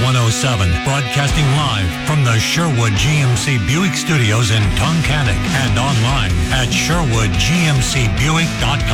107, broadcasting live from the Sherwood GMC Buick Studios in Tunkhannock and online at SherwoodGMCBuick.com.